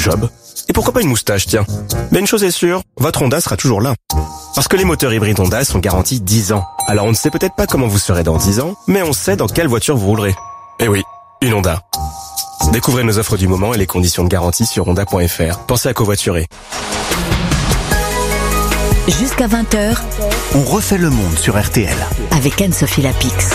job. Et pourquoi pas une moustache, tiens. Mais une chose est sûre, votre Honda sera toujours là. Parce que les moteurs hybrides Honda sont garantis 10 ans. Alors on ne sait peut-être pas comment vous serez dans 10 ans, mais on sait dans quelle voiture vous roulerez. Eh oui, une Honda. Découvrez nos offres du moment et les conditions de garantie sur honda.fr. Pensez à covoiturer. Jusqu'à 20h, on refait le monde sur RTL. Avec Anne-Sophie Lapix.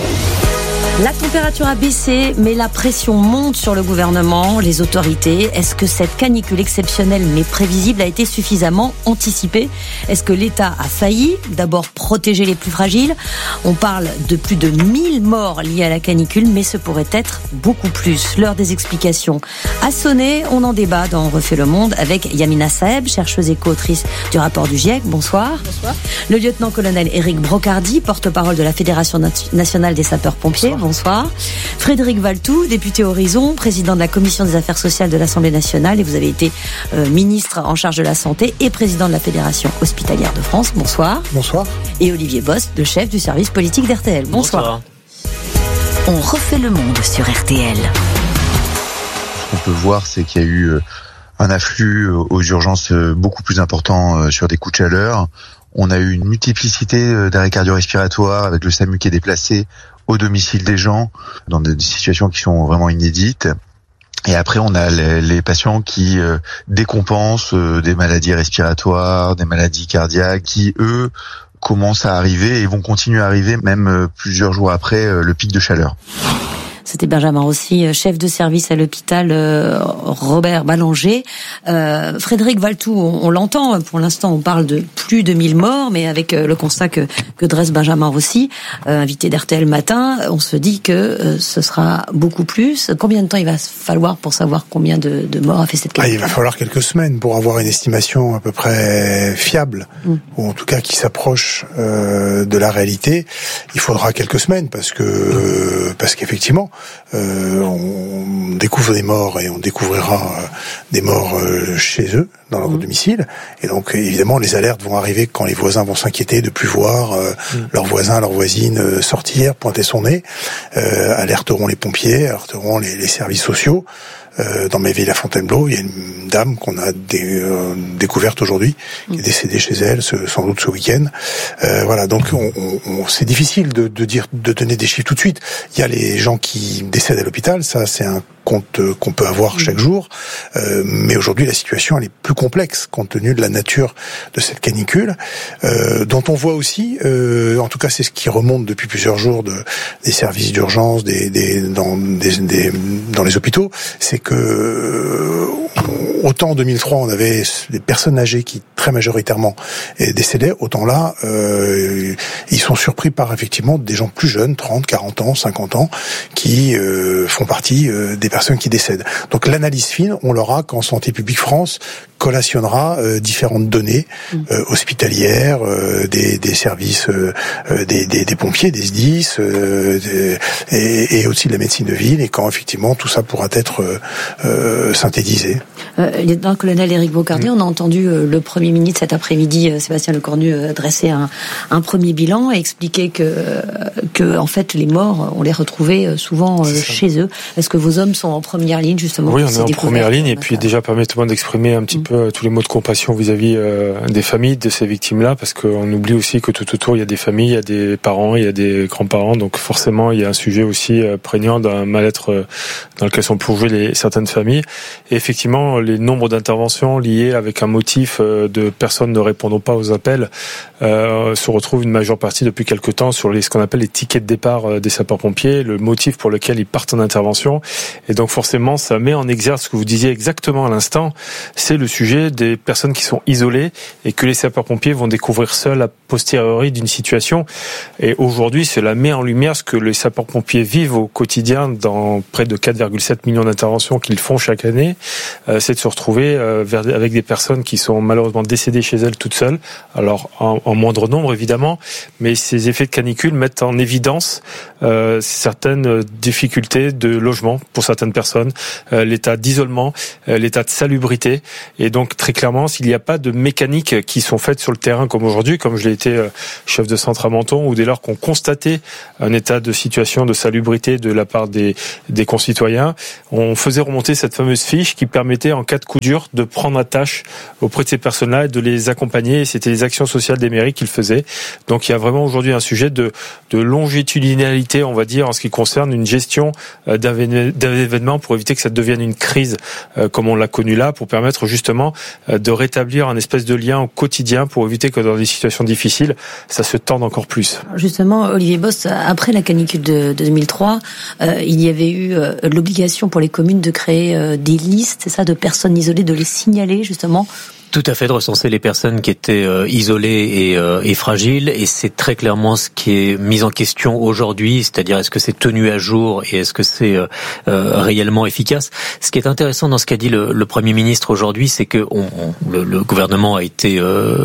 La température a baissé, mais la pression monte sur le gouvernement, les autorités. Est-ce que cette canicule exceptionnelle mais prévisible a été suffisamment anticipée ? Est-ce que l'État a failli ? D'abord protéger les plus fragiles. On parle de plus de 1000 morts liés à la canicule, mais ce pourrait être beaucoup plus. L'heure des explications a sonné. On en débat dans On refait le monde avec Yamina Saeb, chercheuse et co-autrice du rapport du GIEC. Bonsoir. Bonsoir. Le lieutenant-colonel Éric Brocardi, porte-parole de la Fédération nationale des sapeurs-pompiers. Bonsoir. Frédéric Valletoux, député Horizon, président de la Commission des affaires sociales de l'Assemblée nationale, et vous avez été ministre en charge de la santé et président de la Fédération hospitalière de France. Bonsoir. Bonsoir. Et Olivier Bost, le chef du service politique d'RTL. Bonsoir. On refait le monde sur RTL. Ce qu'on peut voir, c'est qu'il y a eu un afflux aux urgences beaucoup plus important sur des coups de chaleur. On a eu une multiplicité d'arrêts cardio-respiratoires avec le SAMU qui est déplacé au domicile des gens, dans des situations qui sont vraiment inédites. Et après, on a les patients qui décompensent des maladies respiratoires, des maladies cardiaques, qui, eux, commencent à arriver et vont continuer à arriver même plusieurs jours après le pic de chaleur. C'était Benjamin Rossi, chef de service à l'hôpital Robert Ballanger. Frédéric Valletoux, on l'entend, pour l'instant on parle de plus de 1000 morts, mais avec le constat que dresse Benjamin Rossi, invité d'RTL Matin, on se dit que ce sera beaucoup plus. Combien de temps il va falloir pour savoir combien de morts a fait cette canicule ? Il va falloir quelques semaines pour avoir une estimation à peu près fiable, ou en tout cas qui s'approche de la réalité. Il faudra quelques semaines parce qu'effectivement, on découvre des morts et on découvrira des morts chez eux, dans leur domicile. Et donc, évidemment, les alertes vont arriver quand les voisins vont s'inquiéter de plus voir leurs voisins, leurs voisines sortir, pointer son nez. Alerteront les pompiers, alerteront les services sociaux. Dans Méville-la-Fontainebleau, il y a une dame qu'on a découverte aujourd'hui, qui est décédée chez elle, sans doute ce week-end. Voilà, donc c'est difficile de donner des chiffres tout de suite. Il y a les gens qui décèdent à l'hôpital, ça c'est un compte qu'on peut avoir chaque jour, mais aujourd'hui la situation elle est plus complexe compte tenu de la nature de cette canicule, dont on voit aussi, en tout cas c'est ce qui remonte depuis plusieurs jours des services d'urgence, dans les hôpitaux, c'est que autant en 2003 on avait des personnes âgées qui très majoritairement décédaient, autant là ils sont surpris par effectivement des gens plus jeunes, 30, 40 ans, 50 ans, qui font partie des personnes qui décèdent. Donc l'analyse fine, on l'aura quand Santé publique France collationnera différentes données hospitalières, des services, des pompiers, des SDIS, et aussi de la médecine de ville, et quand effectivement tout ça pourra être synthétisé. Lieutenant-colonel Éric Brocardi, on a entendu le Premier ministre cet après-midi, Sébastien Lecornu, dresser un premier bilan et expliquer que en fait les morts, on les retrouvait souvent chez eux. Est-ce que vos hommes sont en première ligne justement? Oui, on est en première ligne, et puis déjà permettez-moi d'exprimer un petit peu tous les mots de compassion vis-à-vis des familles de ces victimes-là, parce qu'on oublie aussi que tout autour il y a des familles, il y a des parents, il y a des grands-parents, donc forcément il y a un sujet aussi prégnant d'un mal-être dans lequel sont plongées certaines familles. Et effectivement, les nombres d'interventions liées avec un motif de personnes ne répondant pas aux appels se retrouvent une majeure partie depuis quelque temps sur ce qu'on appelle les tickets de départ des sapeurs-pompiers, le motif pour lequel ils partent en intervention. Et donc forcément, ça met en exergue ce que vous disiez exactement à l'instant, c'est le sujet des personnes qui sont isolées et que les sapeurs-pompiers vont découvrir seuls a posteriori d'une situation. Et aujourd'hui, cela met en lumière ce que les sapeurs-pompiers vivent au quotidien dans près de 4,7 millions d'interventions qu'ils font chaque année. C'est de se retrouver avec des personnes qui sont malheureusement décédées chez elles toutes seules. Alors en moindre nombre évidemment, mais ces effets de canicule mettent en évidence certaines difficultés de logement pour certaines personnes, l'état d'isolement, l'état de salubrité. Et donc très clairement, s'il n'y a pas de mécaniques qui sont faites sur le terrain comme aujourd'hui, comme je l'ai été chef de centre à Menton, ou dès lors qu'on constatait un état de situation de salubrité de la part des concitoyens, on faisait remonter cette fameuse fiche qui permettait en cas de coup dur, de prendre attache auprès de ces personnes-là et de les accompagner. Et c'était les actions sociales des mairies qui le faisaient. Donc il y a vraiment aujourd'hui un sujet de longitudinalité, on va dire, en ce qui concerne une gestion d'un événement pour éviter que ça devienne une crise comme on l'a connu là, pour permettre justement de rétablir un espèce de lien au quotidien pour éviter que dans des situations difficiles, ça se tende encore plus. Justement, Olivier Bost, après la canicule de 2003, il y avait eu l'obligation pour les communes de créer des listes, c'est ça, de personnes isolées, de les signaler justement. Tout à fait, de recenser les personnes qui étaient isolées et fragiles, et c'est très clairement ce qui est mis en question aujourd'hui, c'est-à-dire est-ce que c'est tenu à jour et est-ce que c'est réellement efficace. Ce qui est intéressant dans ce qu'a dit le Premier ministre aujourd'hui, c'est que le gouvernement a été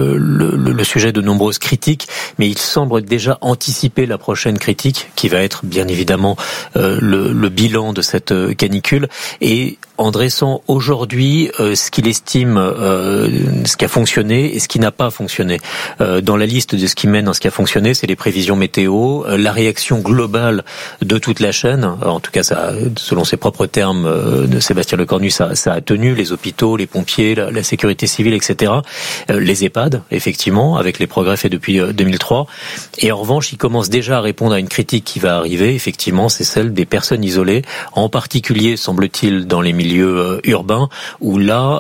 le sujet de nombreuses critiques, mais il semble déjà anticiper la prochaine critique, qui va être bien évidemment le bilan de cette canicule, et en dressant aujourd'hui ce qu'il estime ce qui a fonctionné et ce qui n'a pas fonctionné. Dans la liste de ce qui mène dans ce qui a fonctionné, c'est les prévisions météo, la réaction globale de toute la chaîne. En tout cas, ça, selon ses propres termes de Sébastien Lecornu, ça a tenu, les hôpitaux, les pompiers, la sécurité civile, etc. Les EHPAD, effectivement, avec les progrès faits depuis 2003. Et en revanche, il commence déjà à répondre à une critique qui va arriver. Effectivement, c'est celle des personnes isolées, en semble-t-il, dans les milieux urbains, où là,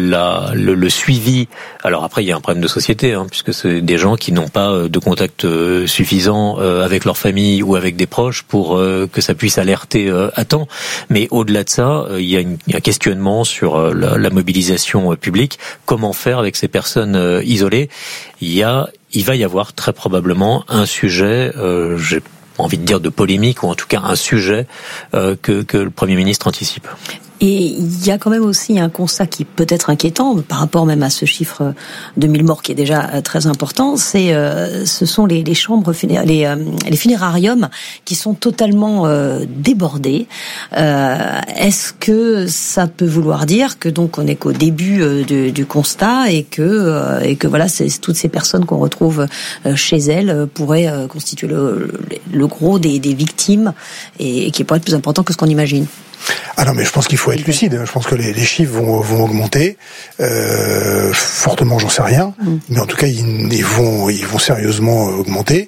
le suivi. Alors après, il y a un problème de société, puisque c'est des gens qui n'ont pas de contact suffisant avec leur famille ou avec des proches pour que ça puisse alerter à temps. Mais au-delà de ça, il y a un questionnement sur la mobilisation publique. Comment faire avec ces personnes isolées ? Il va y avoir très probablement un sujet, j'ai envie de dire de polémique, ou en tout cas un sujet que le Premier ministre anticipe. Et il y a quand même aussi un constat qui peut être inquiétant par rapport même à ce chiffre de 1000 morts qui est déjà très important. Ce sont les chambres, les funérariums qui sont totalement débordés. Est-ce que ça peut vouloir dire que donc on est qu'au début du constat et que voilà, c'est toutes ces personnes qu'on retrouve chez elles pourraient constituer le gros des victimes et qui pourrait être plus important que ce qu'on imagine? Ah non, mais je pense qu'il faut être lucide. Je pense que les chiffres vont augmenter fortement, j'en sais rien, mais en tout cas ils vont sérieusement augmenter.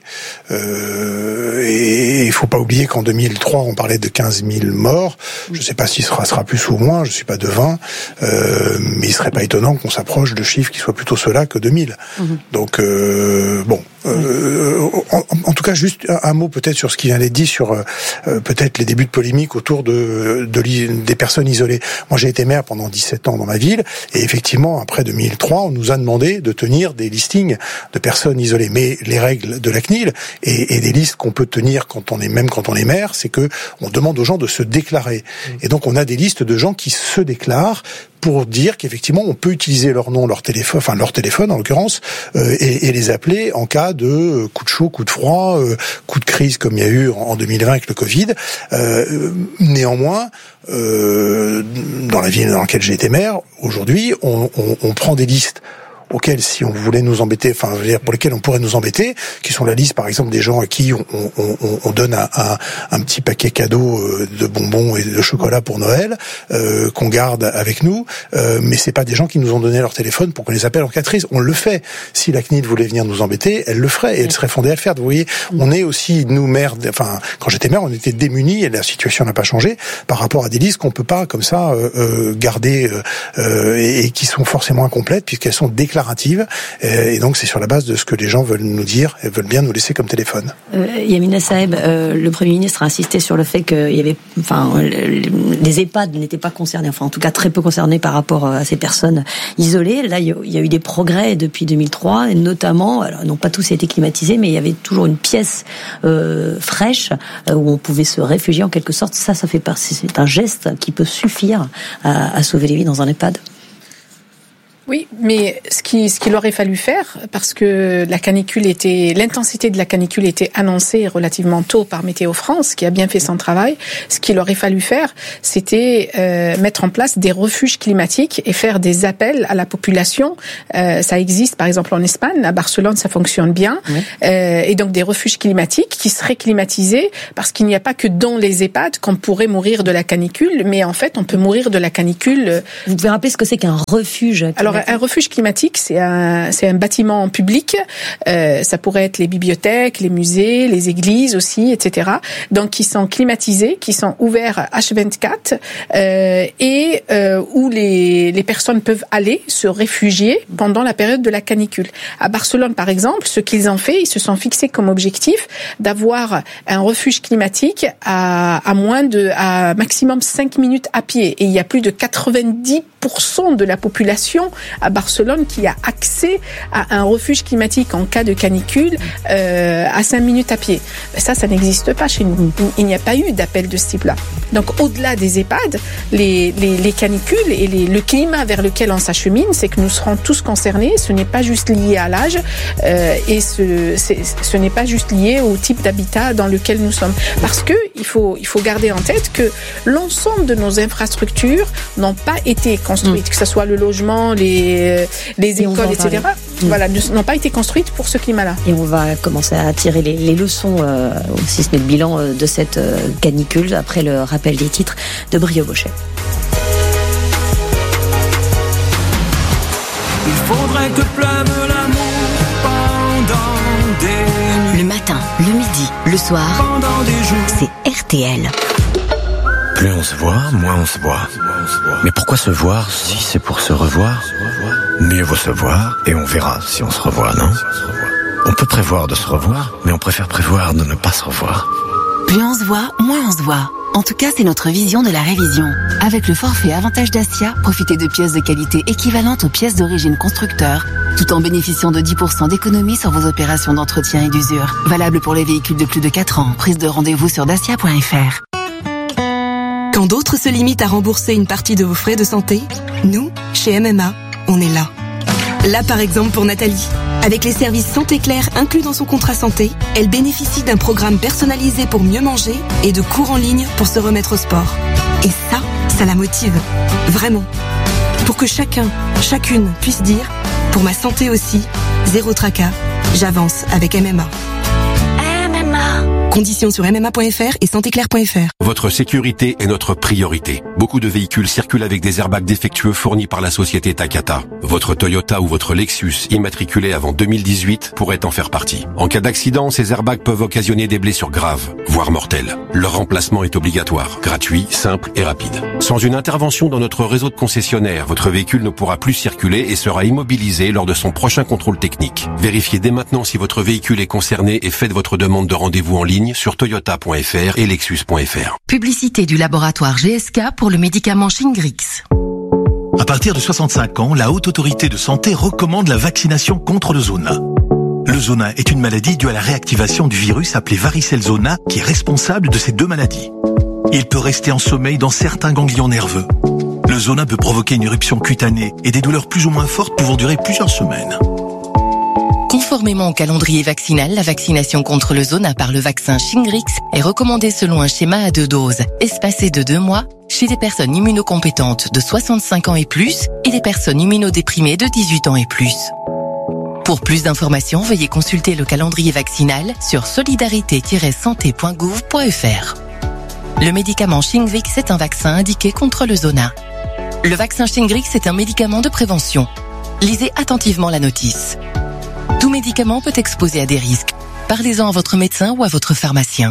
Et il faut pas oublier qu'en 2003 on parlait de 15 000 morts. Je sais pas si ce sera plus ou moins. Je suis pas devin, mais il serait pas étonnant qu'on s'approche de chiffres qui soient plutôt ceux-là que 2000. Donc bon. En tout cas, juste un mot peut-être sur ce qui vient d'être dit sur peut-être les débuts de polémique autour des personnes isolées. Moi, j'ai été maire pendant 17 ans dans ma ville, et effectivement, après 2003, on nous a demandé de tenir des listings de personnes isolées. Mais les règles de la CNIL et des listes qu'on peut tenir quand on est maire, c'est que on demande aux gens de se déclarer. Et donc, on a des listes de gens qui se déclarent pour dire qu'effectivement on peut utiliser leur nom, leur téléphone en l'occurrence, et les appeler en cas de coup de chaud, coup de froid, coup de crise comme il y a eu en 2020 avec le Covid. Néanmoins, dans la ville dans laquelle j'ai été maire, aujourd'hui on prend des listes auxquels, si on voulait nous embêter, enfin, je veux dire, pour lesquels on pourrait nous embêter, qui sont la liste, par exemple, des gens à qui on donne un petit paquet cadeau de bonbons et de chocolat pour Noël, qu'on garde avec nous, mais c'est pas des gens qui nous ont donné leur téléphone pour qu'on les appelle en cas de crise. On le fait. Si la CNIL voulait venir nous embêter, elle le ferait, et elle serait fondée à le faire. Vous voyez, on est aussi, nous, maires, enfin, quand j'étais maire, on était démunis, et la situation n'a pas changé, par rapport à des listes qu'on peut pas, comme ça, garder, et qui sont forcément incomplètes, puisqu'elles sont déclaratives, et donc c'est sur la base de ce que les gens veulent nous dire et veulent bien nous laisser comme téléphone. Yamina Saeb, le Premier ministre a insisté sur le fait qu'il y avait, les EHPAD n'étaient pas concernés, en tout cas très peu concernés par rapport à ces personnes isolées. Là, il y a eu des progrès depuis 2003, et notamment, alors non pas tous été climatisés, mais il y avait toujours une pièce fraîche où on pouvait se réfugier en quelque sorte. Ça fait partie, c'est un geste qui peut suffire à sauver les vies dans un EHPAD. Oui, mais ce qu'il aurait fallu faire, parce que l'intensité de la canicule était annoncée relativement tôt par Météo France, qui a bien fait son travail, ce qu'il aurait fallu faire, c'était mettre en place des refuges climatiques et faire des appels à la population. Ça existe, par exemple, en Espagne, à Barcelone, ça fonctionne bien. Oui. Et donc des refuges climatiques qui seraient climatisés, parce qu'il n'y a pas que dans les EHPAD qu'on pourrait mourir de la canicule, mais en fait, on peut mourir de la canicule. Vous pouvez rappeler ce que c'est qu'un refuge climatique? Alors, un refuge climatique, c'est un bâtiment public. Ça pourrait être les bibliothèques, les musées, les églises aussi, etc. Donc, qui sont climatisés, qui sont ouverts H24 et où les personnes peuvent aller se réfugier pendant la période de la canicule. À Barcelone, par exemple, ce qu'ils ont fait, ils se sont fixés comme objectif d'avoir un refuge climatique à maximum 5 minutes à pied. Et il y a plus de 90% de la population à Barcelone qui a accès à un refuge climatique en cas de canicule à 5 minutes à pied. Ça n'existe pas chez nous. Il n'y a pas eu d'appel de ce type-là. Donc, au-delà des EHPAD, les canicules et le climat vers lequel on s'achemine, c'est que nous serons tous concernés. Ce n'est pas juste lié à l'âge et ce n'est pas juste lié au type d'habitat dans lequel nous sommes. Parce que il faut garder en tête que l'ensemble de nos infrastructures n'ont pas été construites, que ce soit le logement, les écoles, etc. Voilà, n'ont pas été construites pour ce climat-là. Et on va commencer à tirer les leçons, si ce n'est le bilan de cette canicule, après le rappel des titres de Brio Bochet. Il faudrait que pleuve l'amour pendant des nuits. Le matin, le midi, le soir, pendant des jours. C'est RTL. Plus on se voit, moins on se voit. Mais pourquoi se voir si c'est pour se revoir? Mieux vaut se voir et on verra si on se revoit, non? On peut prévoir de se revoir, mais on préfère prévoir de ne pas se revoir. Plus on se voit, moins on se voit. En tout cas, c'est notre vision de la révision. Avec le forfait Avantage Dacia, profitez de pièces de qualité équivalentes aux pièces d'origine constructeur, tout en bénéficiant de 10% d'économie sur vos opérations d'entretien et d'usure. Valable pour les véhicules de plus de 4 ans. Prise de rendez-vous sur dacia.fr. Quand d'autres se limitent à rembourser une partie de vos frais de santé, nous, chez MMA, on est là. Là, par exemple, pour Nathalie. Avec les services Santé Claire inclus dans son contrat santé, elle bénéficie d'un programme personnalisé pour mieux manger et de cours en ligne pour se remettre au sport. Et ça la motive. Vraiment. Pour que chacune puisse dire, pour ma santé aussi, zéro tracas, j'avance avec MMA. Conditions sur mma.fr et santéclair.fr. Votre sécurité est notre priorité. Beaucoup de véhicules circulent avec des airbags défectueux fournis par la société Takata. Votre Toyota ou votre Lexus immatriculé avant 2018 pourrait en faire partie. En cas d'accident, ces airbags peuvent occasionner des blessures graves, voire mortelles. Leur remplacement est obligatoire, gratuit, simple et rapide. Sans une intervention dans notre réseau de concessionnaires, votre véhicule ne pourra plus circuler et sera immobilisé lors de son prochain contrôle technique. Vérifiez dès maintenant si votre véhicule est concerné et faites votre demande de rendez-vous en ligne sur toyota.fr et lexus.fr. Publicité du laboratoire GSK pour le médicament Shingrix. À partir de 65 ans, la Haute Autorité de Santé recommande la vaccination contre le zona. Le zona est une maladie due à la réactivation du virus appelé varicelle zona qui est responsable de ces deux maladies. Il peut rester en sommeil dans certains ganglions nerveux. Le zona peut provoquer une éruption cutanée et des douleurs plus ou moins fortes pouvant durer plusieurs semaines. Conformément au calendrier vaccinal, la vaccination contre le zona par le vaccin Shingrix est recommandée selon un schéma à 2 doses, espacé de 2 mois, chez des personnes immunocompétentes de 65 ans et plus et des personnes immunodéprimées de 18 ans et plus. Pour plus d'informations, veuillez consulter le calendrier vaccinal sur solidarité-santé.gouv.fr. Le médicament Shingrix est un vaccin indiqué contre le zona. Le vaccin Shingrix est un médicament de prévention. Lisez attentivement la notice. Tout médicament peut exposer à des risques. Parlez-en à votre médecin ou à votre pharmacien.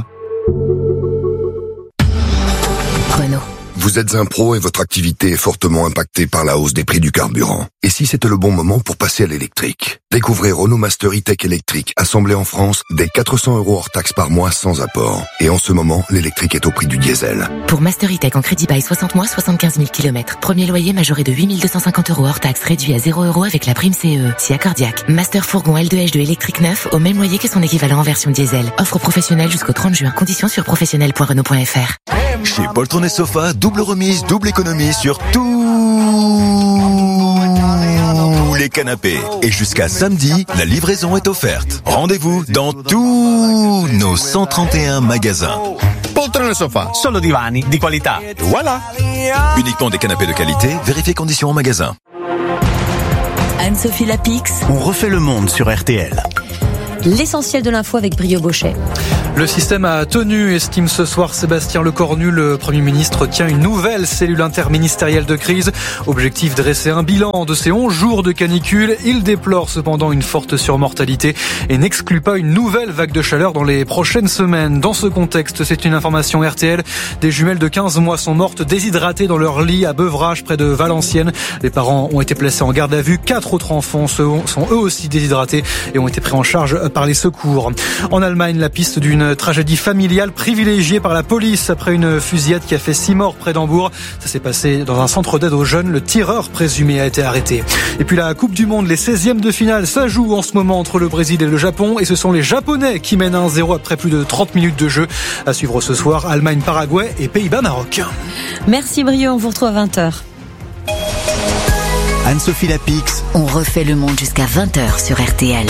Renault. Vous êtes un pro et votre activité est fortement impactée par la hausse des prix du carburant. Et si c'était le bon moment pour passer à l'électrique? Découvrez Renault Master E-Tech électrique, assemblé en France, dès 400 € hors taxe par mois sans apport. Et en ce moment, l'électrique est au prix du diesel. Pour Master E-Tech en crédit bail 60 mois, 75 000 km. Premier loyer majoré de 8 250 € hors taxe, réduit à 0 € avec la prime CE. Si accordiaque. Master fourgon L2H2 électrique neuf, au même loyer que son équivalent en version diesel. Offre professionnelle jusqu'au 30 juin. Conditions sur professionnel.renault.fr. Chez Poltron et Sofa, double remise, double économie sur tout. les canapés. Et jusqu'à samedi, la livraison est offerte. Rendez-vous dans tous nos 131 magasins. Poltrone sofà, solo divani di qualità. Voilà. Uniquement des canapés de qualité, vérifiez conditions en magasin. Anne-Sophie Lapix. On refait le monde sur RTL. L'essentiel de l'info avec Brio Bochet. Le système a tenu, estime ce soir Sébastien Lecornu. Le Premier ministre tient une nouvelle cellule interministérielle de crise. Objectif, dresser un bilan de ces 11 jours de canicule. Il déplore cependant une forte surmortalité et n'exclut pas une nouvelle vague de chaleur dans les prochaines semaines. Dans ce contexte, c'est une information RTL. Des jumelles de 15 mois sont mortes déshydratées dans leur lit à Beuvrages, près de Valenciennes. Les parents ont été placés en garde à vue. 4 autres enfants sont eux aussi déshydratés et ont été pris en charge par les secours. En Allemagne, la piste d'une tragédie familiale privilégiée par la police après une fusillade qui a fait 6 morts près d'Hambourg. Ça s'est passé dans un centre d'aide aux jeunes. Le tireur présumé a été arrêté. Et puis la Coupe du Monde, les 16e de finale, ça joue en ce moment entre le Brésil et le Japon. Et ce sont les Japonais qui mènent 1-0 après plus de 30 minutes de jeu. À suivre ce soir, Allemagne-Paraguay et Pays-Bas-Maroc. Merci Brio, on vous retrouve à 20h. Anne-Sophie Lapix. On refait le monde jusqu'à 20h sur RTL.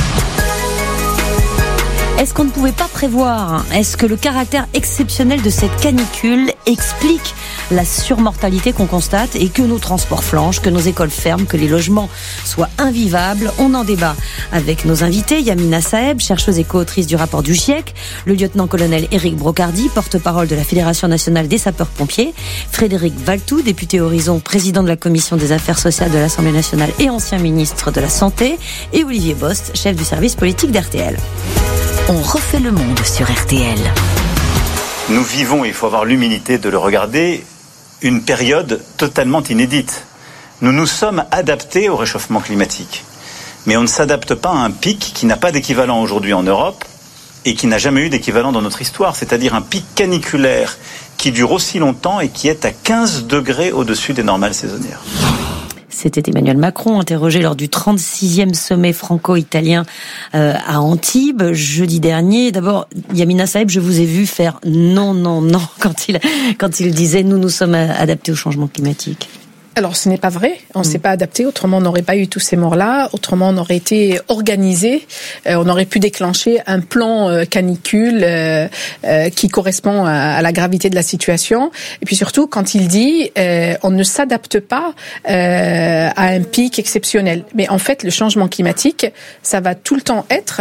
Est-ce qu'on ne pouvait pas prévoir ? Est-ce que le caractère exceptionnel de cette canicule explique la surmortalité qu'on constate et que nos transports flanchent, que nos écoles ferment, que les logements soient invivables ? On en débat avec nos invités. Yamina Saeb, chercheuse et co-autrice du rapport du GIEC, le lieutenant-colonel Éric Brocardi, porte-parole de la Fédération nationale des sapeurs-pompiers, Frédéric Valtou, député Horizon, président de la commission des affaires sociales de l'Assemblée nationale et ancien ministre de la Santé, et Olivier Bost, chef du service politique d'RTL. On refait le monde sur RTL. Nous vivons, il faut avoir l'humilité de le regarder, une période totalement inédite. Nous nous sommes adaptés au réchauffement climatique. Mais on ne s'adapte pas à un pic qui n'a pas d'équivalent aujourd'hui en Europe et qui n'a jamais eu d'équivalent dans notre histoire, c'est-à-dire un pic caniculaire qui dure aussi longtemps et qui est à 15 degrés au-dessus des normales saisonnières. C'était Emmanuel Macron, interrogé lors du 36e sommet franco-italien à Antibes, jeudi dernier. D'abord, Yamina Saeb, je vous ai vu faire non quand il disait « nous sommes adaptés au changement climatique ». Alors, ce n'est pas vrai. On ne s'est pas adapté. Autrement, on n'aurait pas eu tous ces morts-là. Autrement, on aurait été organisé. On aurait pu déclencher un plan canicule qui correspond à la gravité de la situation. Et puis surtout, quand il dit on ne s'adapte pas à un pic exceptionnel. Mais en fait, le changement climatique, ça va tout le temps être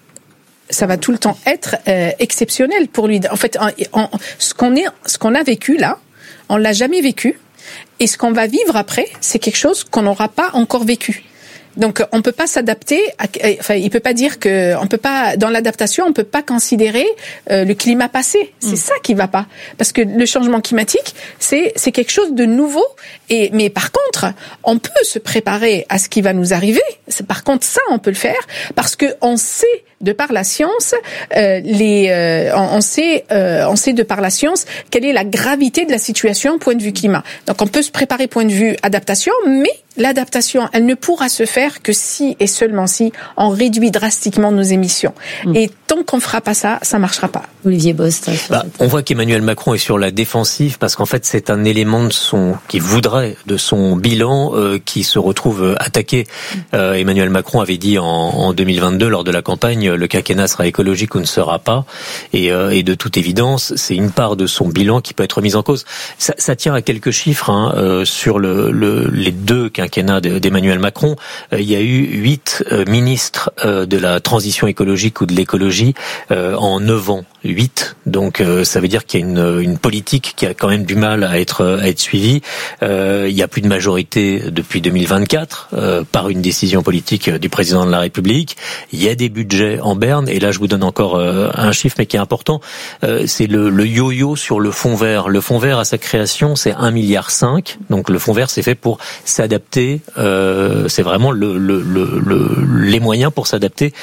exceptionnel pour lui. En fait, ce qu'on a vécu là, on l'a jamais vécu. Et ce qu'on va vivre après, c'est quelque chose qu'on n'aura pas encore vécu. Donc, on peut pas s'adapter. Il peut pas dire que, dans l'adaptation, on peut pas considérer le climat passé. C'est ça qui va pas, parce que le changement climatique, c'est quelque chose de nouveau. Mais par contre, on peut se préparer à ce qui va nous arriver. Par contre, ça, on peut le faire parce que on sait de par la science, on sait de par la science quelle est la gravité de la situation point de vue climat. Donc, on peut se préparer point de vue adaptation, mais l'adaptation, elle ne pourra se faire que si et seulement si on réduit drastiquement nos émissions. Et tant qu'on fera pas ça, ça marchera pas. Olivier Bost. On voit qu'Emmanuel Macron est sur la défensive parce qu'en fait, c'est un élément de son bilan qui se retrouve attaqué. Emmanuel Macron avait dit en 2022 lors de la campagne, le quinquennat sera écologique ou ne sera pas. Et de toute évidence, c'est une part de son bilan qui peut être mise en cause. Ça tient à quelques chiffres sur les deux quinquennat d'Emmanuel Macron, il y a eu 8 ministres de la transition écologique ou de l'écologie en 9 ans. 8, donc ça veut dire qu'il y a une politique qui a quand même du mal à être suivie. Il y a plus de majorité depuis 2024 par une décision politique du président de la République. Il y a des budgets en berne, et là je vous donne encore un chiffre mais qui est important, c'est le yo-yo sur le fonds vert. Le fonds vert à sa création, c'est 1,5 milliard. Donc le fonds vert, c'est fait pour s'adapter, c'est vraiment les moyens pour s'adapter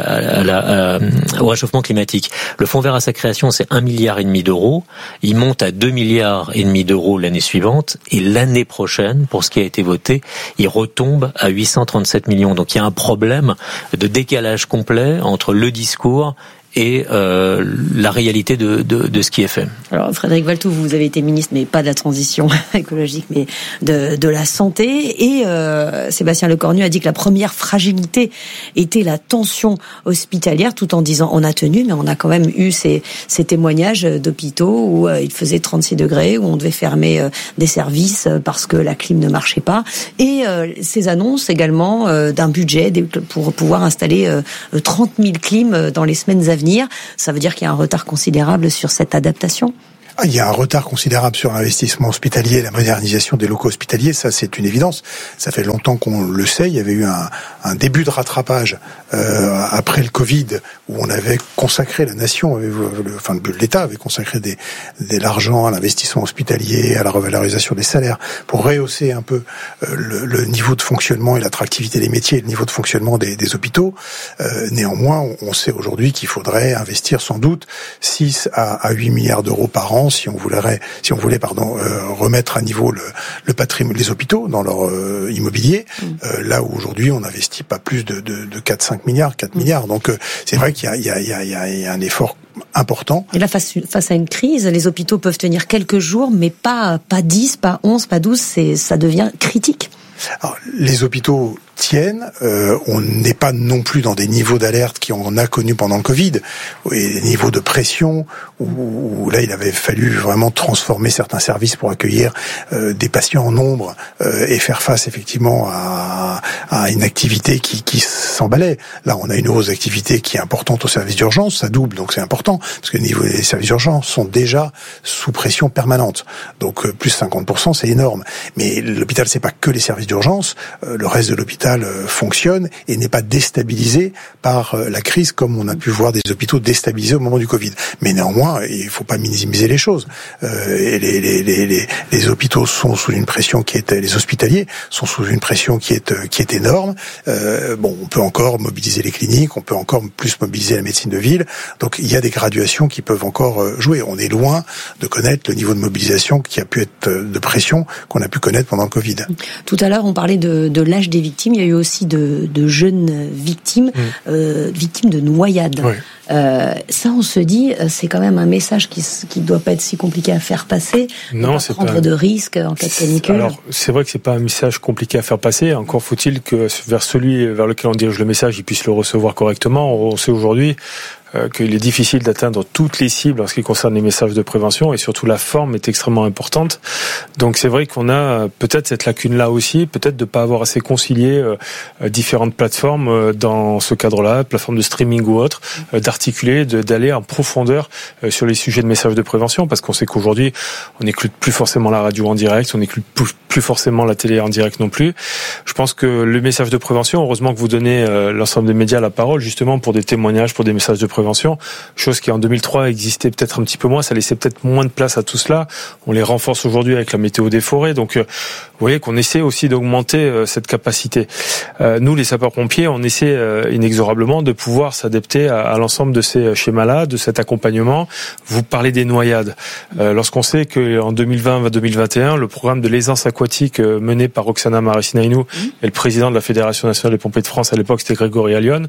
au réchauffement climatique. Le fonds vert à sa création, c'est 1,5 milliard d'euros. Il monte à 2,5 milliards d'euros l'année suivante, et l'année prochaine, pour ce qui a été voté, il retombe à 837 millions. Donc il y a un problème de décalage complet entre le discours et la réalité de ce qui est fait. Alors Frédéric Valletoux, vous avez été ministre, mais pas de la transition écologique, mais de la santé. Et Sébastien Lecornu a dit que la première fragilité était la tension hospitalière, tout en disant on a tenu, mais on a quand même eu ces témoignages d'hôpitaux où il faisait 36 degrés, où on devait fermer des services parce que la clim ne marchait pas. Et ces annonces également d'un budget pour pouvoir installer 30 000 clims dans les semaines à venir. Ça veut dire qu'il y a un retard considérable sur cette adaptation ? Il y a un retard considérable sur l'investissement hospitalier, la modernisation des locaux hospitaliers, ça c'est une évidence. Ça fait longtemps qu'on le sait, il y avait eu un début de rattrapage après le Covid, où on avait consacré, la nation, l'État avait consacré de l'argent à l'investissement hospitalier, à la revalorisation des salaires, pour rehausser un peu le niveau de fonctionnement et l'attractivité des métiers, et le niveau de fonctionnement des hôpitaux. Néanmoins, on sait aujourd'hui qu'il faudrait investir sans doute 6 à 8 milliards d'euros par an si on voulait remettre à niveau le patrimoine, les hôpitaux dans leur immobilier, là où aujourd'hui on n'investit pas plus de 4 milliards. Donc c'est vrai qu'il y a un effort important. Et là, face à une crise, les hôpitaux peuvent tenir quelques jours, mais pas 10, pas 11, pas 12, ça devient critique. Alors, les hôpitaux tiennent, on n'est pas non plus dans des niveaux d'alerte qu'on a connus pendant le Covid, et des niveaux de pression où là il avait fallu vraiment transformer certains services pour accueillir des patients en nombre et faire face effectivement à une activité qui s'emballait. Là on a une hausse d'activité qui est importante au service d'urgence, ça double, donc c'est important, parce que les services d'urgence sont déjà sous pression permanente, donc plus 50%, c'est énorme. Mais l'hôpital, c'est pas que les services d'urgence, le reste de l'hôpital fonctionne et n'est pas déstabilisé par la crise, comme on a pu voir des hôpitaux déstabilisés au moment du Covid. Mais néanmoins, il faut pas minimiser les choses. Et les hôpitaux sont sous une pression les hospitaliers sont sous une pression qui est énorme. On peut encore mobiliser les cliniques, on peut encore plus mobiliser la médecine de ville. Donc il y a des graduations qui peuvent encore jouer. On est loin de connaître le niveau de mobilisation qui a pu être de pression qu'on a pu connaître pendant le Covid. Tout à l'heure, on parlait de l'âge des victimes. Il y a eu aussi de jeunes victimes, victimes de noyades. Oui. Ça, on se dit, c'est quand même un message qui doit pas être si compliqué à faire passer. Non, c'est prendre de risques en cas de canicule. Alors, c'est vrai que c'est pas un message compliqué à faire passer. Encore faut-il que vers celui vers lequel on dirige le message, il puisse le recevoir correctement. On sait aujourd'hui qu'il est difficile d'atteindre toutes les cibles en ce qui concerne les messages de prévention, et surtout la forme est extrêmement importante. Donc c'est vrai qu'on a peut-être cette lacune-là aussi, peut-être de pas avoir assez concilié différentes plateformes dans ce cadre-là, plateformes de streaming ou autres, d'articuler, d'aller en profondeur sur les sujets de messages de prévention, parce qu'on sait qu'aujourd'hui on n'écoute plus forcément la radio en direct, on n'écoute plus forcément la télé en direct non plus. Je pense que le message de prévention, heureusement que vous donnez l'ensemble des médias la parole justement pour des témoignages, pour des messages de prévention, chose qui en 2003 existait peut-être un petit peu moins, ça laissait peut-être moins de place à tout cela. On les renforce aujourd'hui avec la météo des forêts, donc vous voyez qu'on essaie aussi d'augmenter cette capacité. Nous, les sapeurs-pompiers, on essaie inexorablement de pouvoir s'adapter à l'ensemble de ces schémas-là, de cet accompagnement. Vous parlez des noyades. Lorsqu'on sait qu'en 2020-2021, le programme de l'aisance aquatique mené par Roxana Maracineanu et le président de la Fédération nationale des pompiers de France à l'époque, c'était Grégory Allione,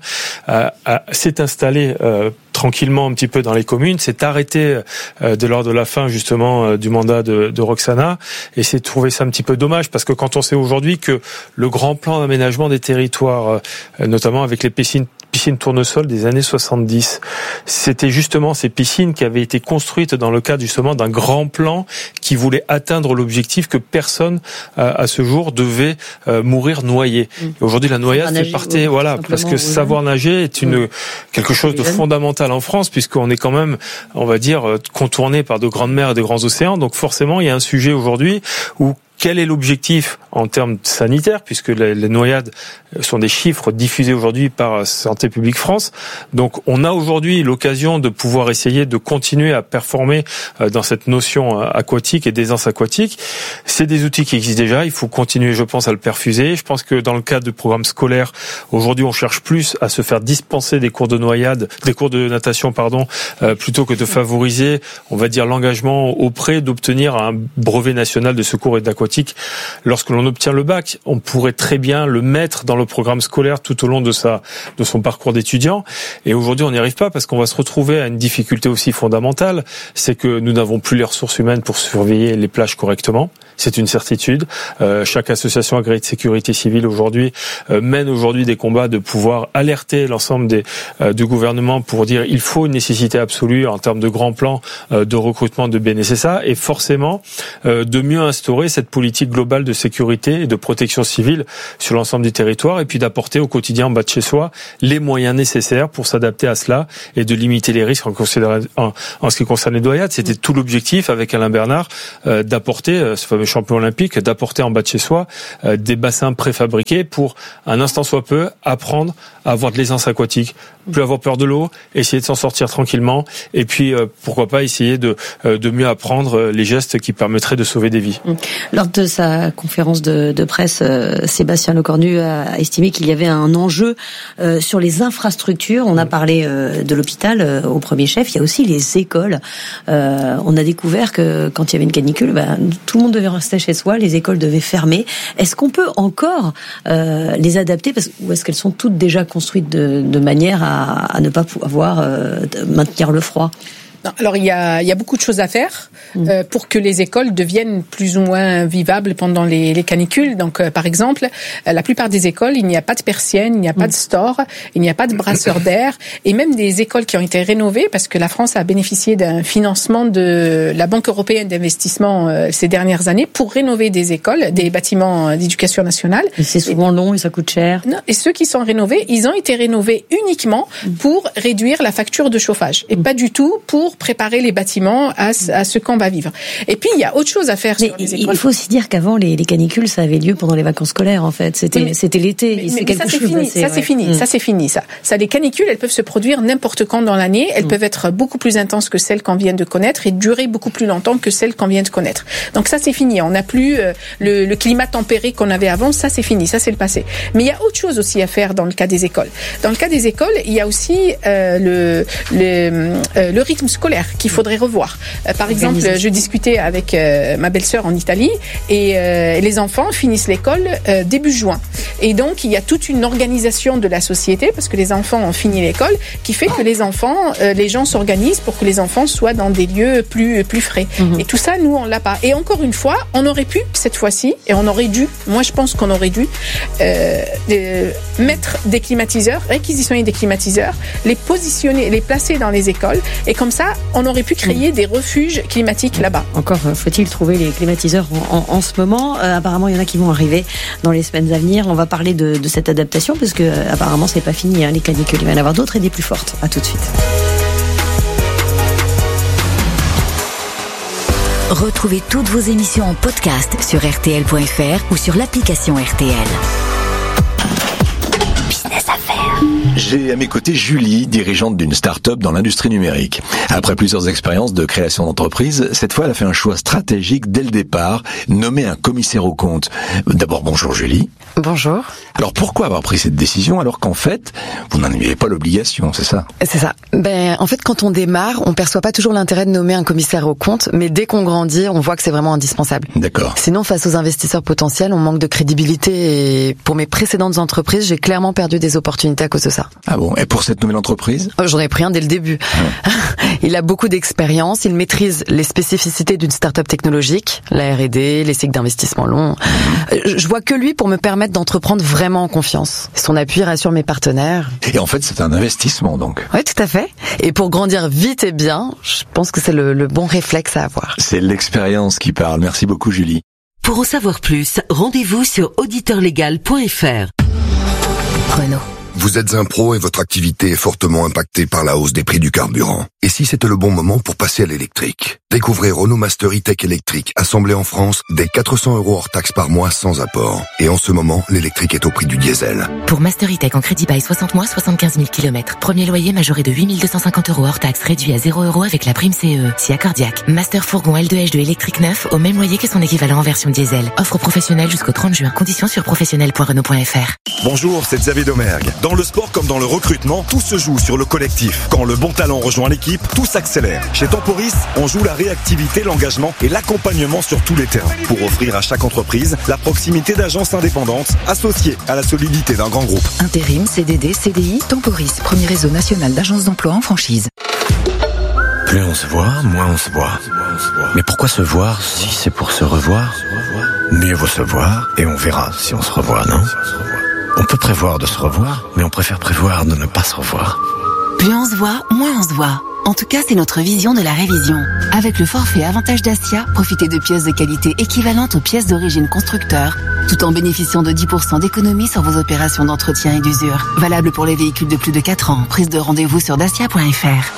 s'est installé tranquillement un petit peu dans les communes, s'est arrêté lors de la fin justement du mandat de Roxana, et s'est trouvé ça un petit peu dommage, parce que quand on sait aujourd'hui que le grand plan d'aménagement des territoires, notamment avec les piscines tournesol des années 70. C'était justement ces piscines qui avaient été construites dans le cadre justement d'un grand plan qui voulait atteindre l'objectif que personne à ce jour devait mourir noyé. Et aujourd'hui, la noyade fait partie, parce que savoir nager est quelque chose de fondamental en France, puisqu'on est quand même, on va dire, contourné par de grandes mers et de grands océans. Donc forcément, il y a un sujet aujourd'hui où quel est l'objectif en termes sanitaires, puisque les noyades sont des chiffres diffusés aujourd'hui par Santé publique France. Donc on a aujourd'hui l'occasion de pouvoir essayer de continuer à performer dans cette notion aquatique et d'aisance aquatique. C'est des outils qui existent déjà, il faut continuer, je pense, à le perfuser. Je pense que dans le cadre du programme scolaire, aujourd'hui on cherche plus à se faire dispenser des cours de natation, plutôt que de favoriser, on va dire, l'engagement auprès d'obtenir un brevet national de secours et d'aquatique. aquatique lorsque l'on obtient le bac. On pourrait très bien le mettre dans le programme scolaire tout au long de son parcours d'étudiant. Et aujourd'hui, on n'y arrive pas parce qu'on va se retrouver à une difficulté aussi fondamentale, c'est que nous n'avons plus les ressources humaines pour surveiller les plages correctement. C'est une certitude. Chaque association agréée de sécurité civile aujourd'hui mène aujourd'hui des combats de pouvoir alerter l'ensemble du gouvernement pour dire il faut une nécessité absolue en termes de grands plans de recrutement de BNSSA et forcément de mieux instaurer cette politique globale de sécurité et de protection civile sur l'ensemble du territoire et puis d'apporter au quotidien en bas de chez soi les moyens nécessaires pour s'adapter à cela et de limiter les risques en ce qui concerne les noyades. C'était tout l'objectif avec Alain Bernard d'apporter ce fameux champion olympique, d'apporter en bas de chez soi des bassins préfabriqués pour un instant soit peu apprendre à avoir de l'aisance aquatique, plus avoir peur de l'eau, essayer de s'en sortir tranquillement et puis pourquoi pas essayer de mieux apprendre les gestes qui permettraient de sauver des vies. Lors de sa conférence de presse, Sébastien Lecornu a estimé qu'il y avait un enjeu sur les infrastructures. On a parlé de l'hôpital au premier chef, il y a aussi les écoles. On a découvert que quand il y avait une canicule, tout le monde devait rester chez soi, les écoles devaient fermer. Est-ce qu'on peut encore les adapter ou est-ce qu'elles sont toutes déjà construites de manière à ne pas pouvoir maintenir le froid? Non, alors il y a beaucoup de choses à faire pour que les écoles deviennent plus ou moins vivables pendant les canicules. Donc par exemple, la plupart des écoles, il n'y a pas de persiennes, il n'y a pas de store, il n'y a pas de brasseur d'air et même des écoles qui ont été rénovées parce que la France a bénéficié d'un financement de la Banque européenne d'investissement ces dernières années pour rénover des écoles, des bâtiments d'éducation nationale. Et c'est souvent long et ça coûte cher. Non, et ceux qui sont rénovés, ils ont été rénovés uniquement pour réduire la facture de chauffage et pas du tout pour préparer les bâtiments à ce qu'on va vivre. Et puis, il y a autre chose à faire sur les écoles. Il faut aussi dire qu'avant, les canicules, ça avait lieu pendant les vacances scolaires, en fait. C'était l'été. Mais ça, c'est fini. Ça, c'est fini. Ça, les canicules, elles peuvent se produire n'importe quand dans l'année. Elles peuvent être beaucoup plus intenses que celles qu'on vient de connaître et durer beaucoup plus longtemps que celles qu'on vient de connaître. Donc ça, c'est fini. On n'a plus le climat tempéré qu'on avait avant. Ça, c'est fini. Ça, c'est le passé. Mais il y a autre chose aussi à faire dans le cas des écoles. Dans le cas des écoles, il y a aussi le rythme scolaire qu'il faudrait revoir. Par exemple, je discutais avec ma belle-sœur en Italie et les enfants finissent l'école début juin. Et donc, il y a toute une organisation de la société, parce que les enfants ont fini l'école, qui fait que les gens s'organisent pour que les enfants soient dans des lieux plus frais. Et tout ça, nous, on l'a pas. Et encore une fois, on aurait pu, cette fois-ci, et on aurait dû, moi je pense qu'on aurait dû, mettre des climatiseurs, réquisitionner des climatiseurs, les positionner, les placer dans les écoles, et comme ça, on aurait pu créer des refuges climatiques là-bas. Encore faut-il trouver les climatiseurs en ce moment. Apparemment, il y en a qui vont arriver dans les semaines à venir. On va parler de cette adaptation parce que apparemment, c'est pas fini, les canicules. Il va y en avoir d'autres et des plus fortes. À tout de suite. Retrouvez toutes vos émissions en podcast sur rtl.fr ou sur l'application RTL. Business Affaires. J'ai à mes côtés Julie, dirigeante d'une start-up dans l'industrie numérique. Après plusieurs expériences de création d'entreprise, cette fois elle a fait un choix stratégique dès le départ, nommer un commissaire aux comptes. D'abord, bonjour Julie. Bonjour. Alors pourquoi avoir pris cette décision alors qu'en fait, vous n'en aviez pas l'obligation, c'est ça? C'est ça. En fait, quand on démarre, on perçoit pas toujours l'intérêt de nommer un commissaire aux comptes, mais dès qu'on grandit, on voit que c'est vraiment indispensable. D'accord. Sinon, face aux investisseurs potentiels, on manque de crédibilité et pour mes précédentes entreprises, j'ai clairement perdu des opportunités à cause de ça. Ah bon? Et pour cette nouvelle entreprise? J'en ai pris un dès le début. Ouais. Il a beaucoup d'expérience, il maîtrise les spécificités d'une start-up technologique, la R&D, les cycles d'investissement longs. Je vois que lui pour me permettre d'entreprendre vraiment en confiance. Son appui rassure mes partenaires. Et en fait, c'est un investissement donc. Oui, tout à fait. Et pour grandir vite et bien, je pense que c'est le bon réflexe à avoir. C'est l'expérience qui parle. Merci beaucoup Julie. Pour en savoir plus, rendez-vous sur auditeurlegal.fr. Renault. Vous êtes un pro et votre activité est fortement impactée par la hausse des prix du carburant. Et si c'était le bon moment pour passer à l'électrique? Découvrez Renault Master E-Tech électrique, assemblé en France, dès 400 € hors taxe par mois sans apport. Et en ce moment, l'électrique est au prix du diesel. Pour Master E-Tech en crédit bail 60 mois, 75 000 km. Premier loyer majoré de 8 250 € hors taxe, réduit à 0 € avec la prime CE. Si accordiaque. Master Fourgon L2H2 électrique neuf, au même loyer que son équivalent en version diesel. Offre professionnelle jusqu'au 30 juin. Conditions sur professionnel.renault.fr. Bonjour, c'est Xavier Domergue. Dans le sport comme dans le recrutement, tout se joue sur le collectif. Quand le bon talent rejoint l'équipe, tout s'accélère. Chez Temporis, on joue la réactivité, l'engagement et l'accompagnement sur tous les terrains pour offrir à chaque entreprise la proximité d'agences indépendantes associées à la solidité d'un grand groupe. Intérim, CDD, CDI, Temporis, premier réseau national d'agences d'emploi en franchise. Plus on se voit, moins on se voit. Mais pourquoi se voir si c'est pour se revoir ? Mieux vaut se voir et on verra si on se revoit, non ? On peut prévoir de se revoir, mais on préfère prévoir de ne pas se revoir. Plus on se voit, moins on se voit. En tout cas, c'est notre vision de la révision. Avec le forfait Avantage Dacia, profitez de pièces de qualité équivalentes aux pièces d'origine constructeur, tout en bénéficiant de 10% d'économie sur vos opérations d'entretien et d'usure. Valable pour les véhicules de plus de 4 ans. Prise de rendez-vous sur dacia.fr.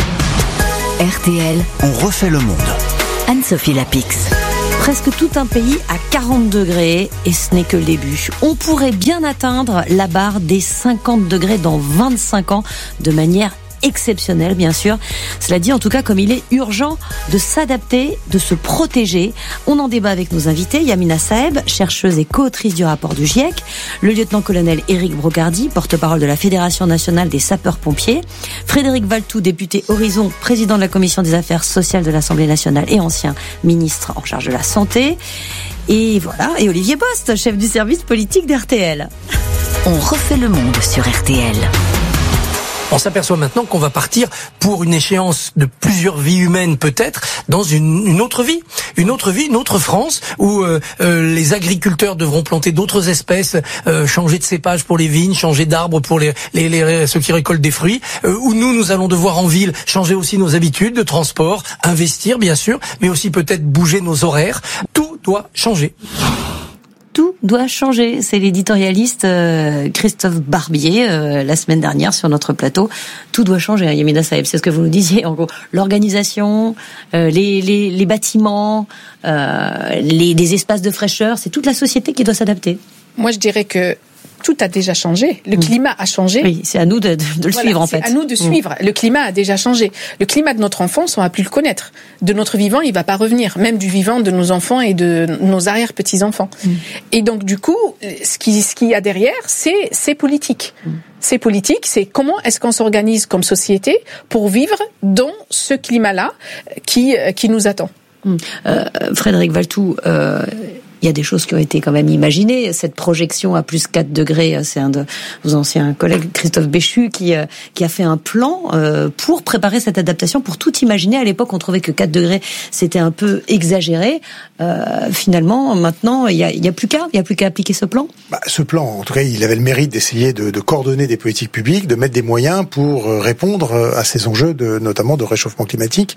RTL, on refait le monde. Anne-Sophie Lapix. Presque tout un pays à 40 degrés et ce n'est que le début. On pourrait bien atteindre la barre des 50 degrés dans 25 ans de manière exceptionnelle, bien sûr. Cela dit, en tout cas, comme il est urgent de s'adapter, de se protéger. On en débat avec nos invités. Yamina Saeb, chercheuse et co-autrice du rapport du GIEC. Le lieutenant-colonel Éric Brocardi, porte-parole de la Fédération nationale des sapeurs-pompiers. Frédéric Valtou, député Horizon, président de la Commission des affaires sociales de l'Assemblée nationale et ancien ministre en charge de la santé. Et voilà. Et Olivier Post, chef du service politique d'RTL. On refait le monde sur RTL. On s'aperçoit maintenant qu'on va partir pour une échéance de plusieurs vies humaines peut-être dans une autre vie, une autre France où les agriculteurs devront planter d'autres espèces, changer de cépage pour les vignes, changer d'arbres pour ceux qui récoltent des fruits, où nous allons devoir en ville changer aussi nos habitudes de transport, investir bien sûr, mais aussi peut-être bouger nos horaires. Tout doit changer. Tout doit changer. C'est l'éditorialiste Christophe Barbier la semaine dernière sur notre plateau. Tout doit changer, hein, Yamina Saeb, c'est ce que vous nous disiez. En gros, l'organisation, les bâtiments, des espaces de fraîcheur, c'est toute la société qui doit s'adapter. Moi, je dirais que tout a déjà changé. Le climat a changé. Oui, c'est à nous de le suivre, en fait. C'est à nous de suivre. Le climat a déjà changé. Le climat de notre enfance, on va plus le connaître. De notre vivant, il va pas revenir. Même du vivant de nos enfants et de nos arrière-petits-enfants. Et donc, du coup, ce qu'il y a derrière, c'est politique. C'est politique, c'est comment est-ce qu'on s'organise comme société pour vivre dans ce climat-là qui nous attend. Frédéric Valtou, il y a des choses qui ont été quand même imaginées. Cette projection à plus 4 degrés, c'est un de vos anciens collègues, Christophe Béchu, qui a fait un plan pour préparer cette adaptation, pour tout imaginer. À l'époque, on trouvait que 4 degrés, c'était un peu exagéré. Finalement, maintenant, il y a plus qu'à appliquer ce plan. Ce plan, en tout cas, il avait le mérite d'essayer de coordonner des politiques publiques, de mettre des moyens pour répondre à ces enjeux notamment de réchauffement climatique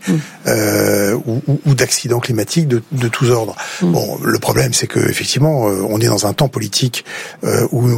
ou d'accidents climatiques de tous ordres. Bon, le problème, c'est que effectivement, on est dans un temps politique où,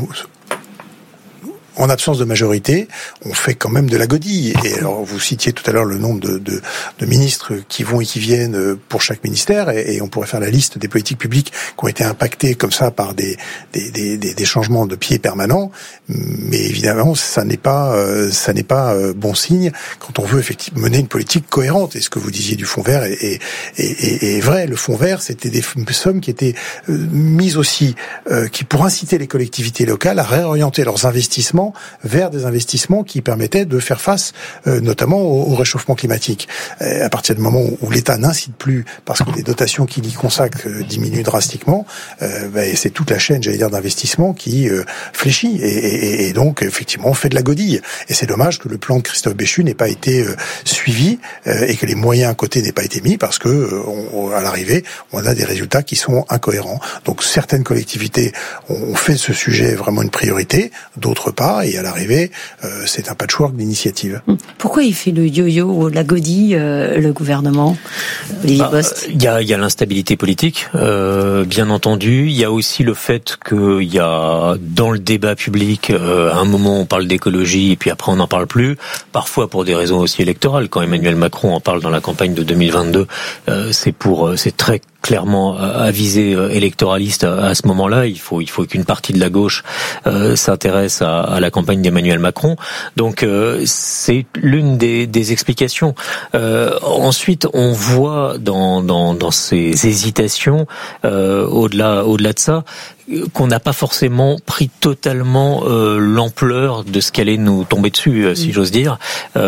en absence de majorité, on fait quand même de la godille. Et alors, vous citiez tout à l'heure le nombre de ministres qui vont et qui viennent pour chaque ministère, et on pourrait faire la liste des politiques publiques qui ont été impactées comme ça par des changements de pied permanents. Mais évidemment, ça n'est pas bon signe quand on veut effectivement mener une politique cohérente. Et ce que vous disiez du fonds vert est vrai. Le fonds vert, c'était des sommes qui étaient mises aussi, qui pour inciter les collectivités locales à réorienter leurs investissements vers des investissements qui permettaient de faire face notamment au réchauffement climatique. À partir du moment où l'État n'incite plus parce que les dotations qu'il y consacre diminuent drastiquement, c'est toute la chaîne, j'allais dire, d'investissement qui fléchit. Et donc, effectivement, on fait de la godille. Et c'est dommage que le plan de Christophe Béchu n'ait pas été suivi et que les moyens à côté n'aient pas été mis parce que, à l'arrivée, on a des résultats qui sont incohérents. Donc, certaines collectivités ont fait de ce sujet vraiment une priorité, d'autres pas. Et à l'arrivée, c'est un patchwork d'initiatives. Pourquoi il fait le yo-yo ou la godille, le gouvernement, Olivier Post ? Il y a l'instabilité politique, bien entendu. Il y a aussi le fait qu'il y a dans le débat public, à un moment on parle d'écologie et puis après on n'en parle plus. Parfois pour des raisons aussi électorales. Quand Emmanuel Macron en parle dans la campagne de 2022, c'est très clairement à visée électoraliste à ce moment-là. Il faut qu'une partie de la gauche s'intéresse à la campagne d'Emmanuel Macron. Donc c'est l'une des explications. Ensuite, on voit dans ces hésitations, au-delà de ça, qu'on n'a pas forcément pris totalement l'ampleur de ce qui allait nous tomber dessus, si j'ose dire.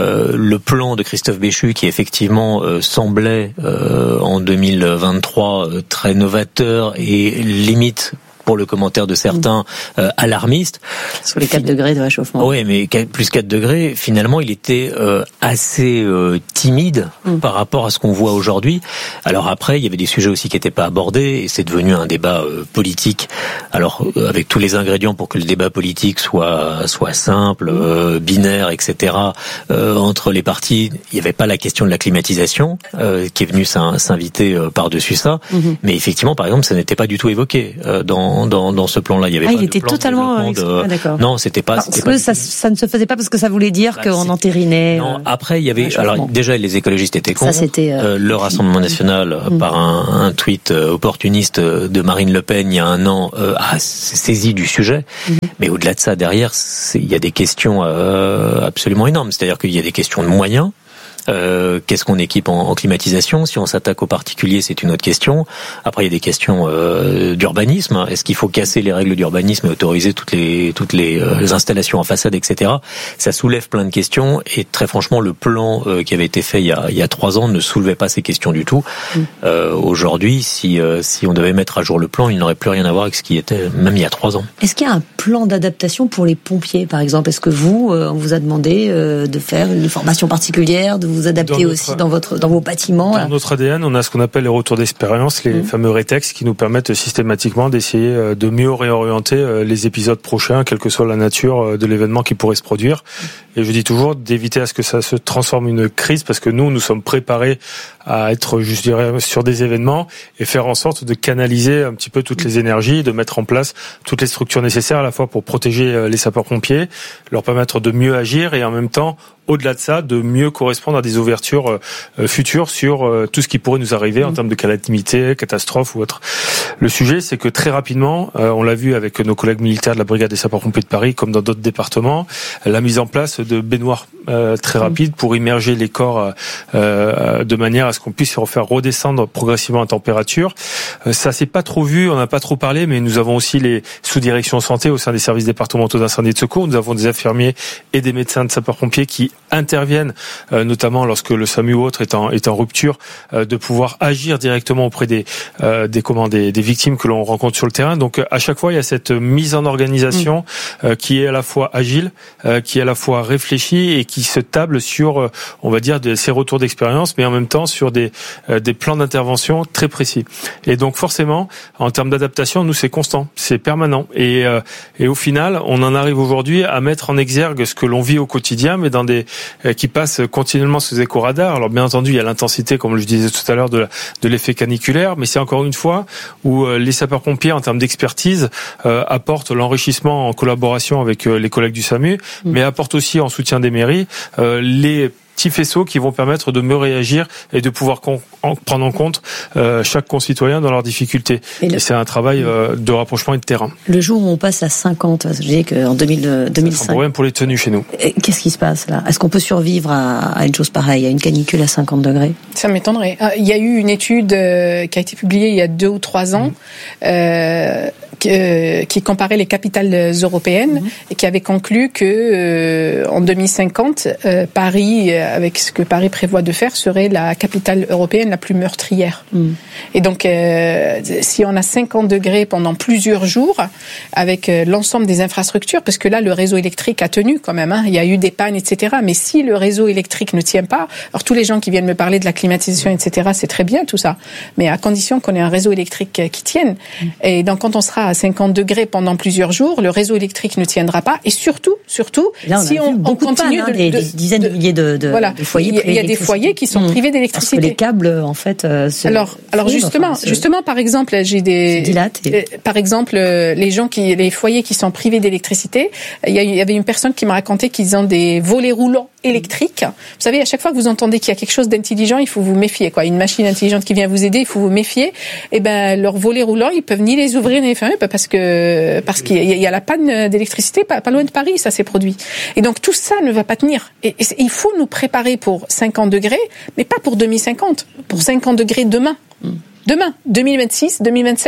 Le plan de Christophe Béchu, qui effectivement semblait en 2023 très novateur et limite, pour le commentaire de certains, alarmistes. Sur les 4 degrés de réchauffement. Oui, mais plus 4 degrés, finalement, il était assez timide par rapport à ce qu'on voit aujourd'hui. Alors après, il y avait des sujets aussi qui n'étaient pas abordés, et c'est devenu un débat politique. Alors, avec tous les ingrédients pour que le débat politique soit simple, binaire, etc., entre les partis, il n'y avait pas la question de la climatisation, qui est venue s'inviter par-dessus ça. Mais effectivement, par exemple, ça n'était pas du tout évoqué dans ce plan-là. Il y avait pas il était totalement d'accord. Non, c'était pas. Ça ne se faisait pas parce que ça voulait dire qu'on entérinait. Non, après il y avait. Alors déjà les écologistes étaient contre. Ça c'était. Le Rassemblement national par un tweet opportuniste de Marine Le Pen il y a un an a saisi du sujet. Mais au-delà de ça, derrière, il y a des questions absolument énormes. C'est-à-dire qu'il y a des questions de moyens. Qu'est-ce qu'on équipe en climatisation? Si on s'attaque aux particuliers, c'est une autre question. Après, il y a des questions d'urbanisme. Est-ce qu'il faut casser les règles d'urbanisme et autoriser toutes les installations en façade, etc. Ça soulève plein de questions. Et très franchement, le plan qui avait été fait il y a 3 ans ne soulevait pas ces questions du tout. Aujourd'hui, si on devait mettre à jour le plan, il n'aurait plus rien à voir avec ce qui était même il y a 3 ans. Est-ce qu'il y a un plan d'adaptation pour les pompiers, par exemple? Est-ce que on vous a demandé de faire une formation particulière, de vous adapter aussi dans vos bâtiments? Dans notre ADN, on a ce qu'on appelle les retours d'expérience, les fameux rétex, qui nous permettent systématiquement d'essayer de mieux réorienter les épisodes prochains, quelle que soit la nature de l'événement qui pourrait se produire. Et je dis toujours d'éviter à ce que ça se transforme en une crise, parce que nous sommes préparés à être, je dirais, sur des événements et faire en sorte de canaliser un petit peu toutes les énergies, de mettre en place toutes les structures nécessaires à la fois pour protéger les sapeurs-pompiers, leur permettre de mieux agir et en même temps, au-delà de ça, de mieux correspondre à des ouvertures futures sur tout ce qui pourrait nous arriver en termes de calamité, catastrophe ou autre. Le sujet, c'est que très rapidement, on l'a vu avec nos collègues militaires de la brigade des sapeurs-pompiers de Paris, comme dans d'autres départements, la mise en place de baignoires très rapides pour immerger les corps de manière à ce qu'on puisse faire redescendre progressivement en température. Ça s'est pas trop vu, on n'a pas trop parlé, mais nous avons aussi les sous-directions santé au sein des services départementaux d'incendie et de secours. Nous avons des infirmiers et des médecins de sapeurs-pompiers qui interviennent, notamment lorsque le SAMU ou autre est en rupture, de pouvoir agir directement auprès des victimes que l'on rencontre sur le terrain. Donc à chaque fois, il y a cette mise en organisation qui est à la fois agile, qui est à la fois réfléchie et qui se table sur, on va dire, ces retours d'expérience, mais en même temps sur des plans d'intervention très précis. Et donc forcément, en termes d'adaptation, nous c'est constant, c'est permanent. Et au final, on en arrive aujourd'hui à mettre en exergue ce que l'on vit au quotidien, mais dans qui passent continuellement sous éco-radar. Alors bien entendu, il y a l'intensité, comme je disais tout à l'heure, de l'effet caniculaire, mais c'est encore une fois où les sapeurs-pompiers, en termes d'expertise, apportent l'enrichissement en collaboration avec les collègues du SAMU, mais apportent aussi en soutien des mairies les petits faisceaux qui vont permettre de mieux réagir et de pouvoir prendre en compte chaque concitoyen dans leurs difficultés. Et c'est un travail de rapprochement et de terrain. Le jour où on passe à 50, je dis qu'en 2005... C'est un problème pour les tenues chez nous. Qu'est-ce qui se passe là? Est-ce qu'on peut survivre à une chose pareille, à une canicule à 50 degrés? Ça m'étonnerait. Il y a eu une étude qui a été publiée il y a 2 ou 3 ans qui comparait les capitales européennes et qui avait conclu que en 2050, Paris, avec ce que Paris prévoit de faire, serait la capitale européenne la plus meurtrière. Et donc, si on a 50 degrés pendant plusieurs jours, avec l'ensemble des infrastructures, parce que là, le réseau électrique a tenu quand même, il y a eu des pannes, etc. Mais si le réseau électrique ne tient pas, alors tous les gens qui viennent me parler de la climatisation, etc., c'est très bien tout ça, mais à condition qu'on ait un réseau électrique qui tienne. Et donc, quand on sera à 50 degrés pendant plusieurs jours, le réseau électrique ne tiendra pas. Et surtout, là, si on continue des dizaines de milliers de foyers. Il y a des foyers qui sont privés d'électricité. Parce que les câbles, en fait, alors justement, par exemple, par exemple, les foyers qui sont privés d'électricité, il y avait une personne qui m'a raconté qu'ils ont des volets roulants électriques. Vous savez, à chaque fois que vous entendez qu'il y a quelque chose d'intelligent, il faut vous méfier, quoi. Une machine intelligente qui vient vous aider, il faut vous méfier. Et ben, leurs volets roulants, ils peuvent ni les ouvrir ni les fermer parce qu'il y a la panne d'électricité pas loin de Paris, ça s'est produit. Et donc, tout ça ne va pas tenir. Et il faut nous préparer pour 50 degrés, mais pas pour 2050, pour 50 degrés demain. Demain, 2026, 2027.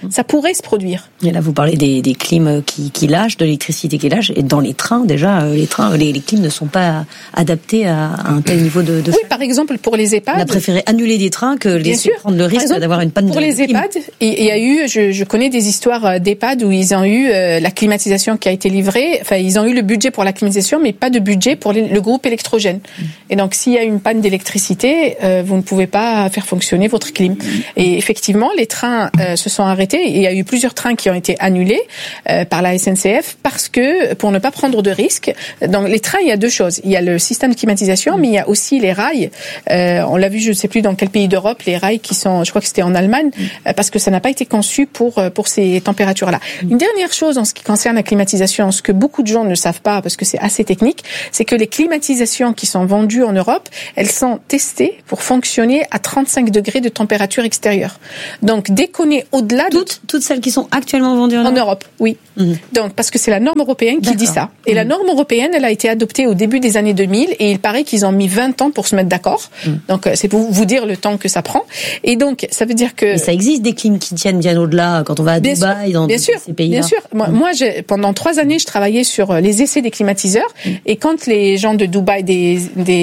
Ça pourrait se produire. Et là, vous parlez des clims qui lâchent, de l'électricité qui lâche, et dans les trains, déjà, les clims ne sont pas adaptés à un tel niveau de Oui, par exemple, pour les EHPAD. On a préféré annuler des trains que laisser prendre le risque d'avoir une panne de clim. Pour les EHPAD, il y a eu, je connais des histoires d'EHPAD où ils ont eu la climatisation qui a été livrée. Enfin, ils ont eu le budget pour la climatisation, mais pas de budget pour le groupe électrogène. Et donc, s'il y a une panne d'électricité, vous ne pouvez pas faire fonctionner votre clim. Et effectivement, les trains se sont arrêtés. Il y a eu plusieurs trains qui ont été annulés par la SNCF parce que, pour ne pas prendre de risques, dans les trains, il y a deux choses. Il y a le système de climatisation, mais il y a aussi les rails. On l'a vu, je ne sais plus dans quel pays d'Europe, les rails qui sont, je crois que c'était en Allemagne, parce que ça n'a pas été conçu pour ces températures-là. Une dernière chose en ce qui concerne la climatisation, ce que beaucoup de gens ne savent pas, parce que c'est assez technique, c'est que les climatisations qui sont vendues en Europe, elles sont testées pour fonctionner à 35 degrés de température extérieure. Donc, dès qu'on est au-delà de... Toutes celles qui sont actuellement vendues en Europe, oui. Donc, parce que c'est la norme européenne qui dit ça. Et la norme européenne, elle a été adoptée au début des années 2000, et il paraît qu'ils ont mis 20 ans pour se mettre d'accord. Donc, c'est pour vous dire le temps que ça prend. Et donc, ça veut dire que... Et ça existe des clims qui tiennent bien au-delà, quand on va à Dubaï, dans ces pays-là. Bien sûr. Moi, pendant 3 années, je travaillais sur les essais des climatiseurs. Et quand les gens de Dubaï, du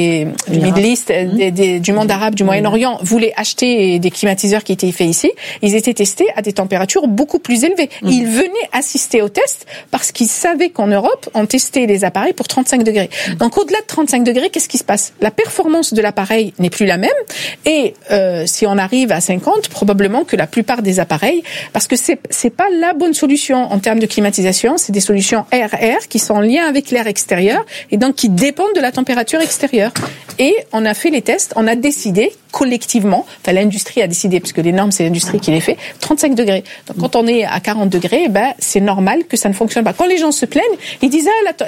Middle East, du monde arabe, du Moyen-Orient, voulaient acheter des climatiseurs qui étaient faits ici, ils étaient testés à des températures beaucoup plus élevées. Ils venaient assister au test parce qu'ils savaient qu'en Europe, on testait les appareils pour 35 degrés. Donc, au-delà de 35 degrés, qu'est-ce qui se passe? La performance de l'appareil n'est plus la même. Et si on arrive à 50, probablement que la plupart des appareils, parce que c'est pas la bonne solution en termes de climatisation, c'est des solutions air-air qui sont en lien avec l'air extérieur et donc qui dépendent de la température extérieure. Et on a fait les tests, on a décidé collectivement, enfin l'industrie a décidé, puisque les normes c'est l'industrie qui les fait, 35 degrés. Donc quand on est à 40 degrés, c'est normal que ça ne fonctionne pas. Quand les gens se plaignent, ils disent